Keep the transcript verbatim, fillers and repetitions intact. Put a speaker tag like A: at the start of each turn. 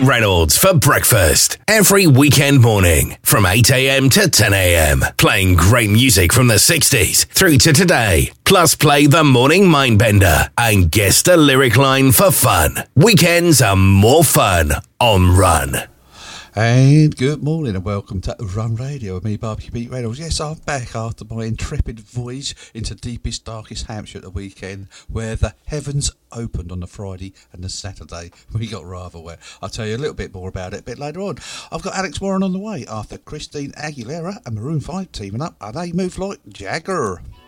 A: Reynolds for breakfast every weekend morning from eight a.m. to ten a.m. Playing great music from the sixties through to today. Plus play the morning Mindbender and guess the lyric line for fun. Weekends are more fun on Run.
B: And good morning and welcome to Run Radio with me, Barbecue Pete Reynolds. Yes, I'm back after my intrepid voyage into deepest, darkest Hampshire at the weekend, where the heavens opened on the Friday and the Saturday. We got rather wet. I'll tell you a little bit more about it a bit later on. I've got Alex Warren on the way after Christine Aguilera and Maroon five teaming up, and they move like Jagger.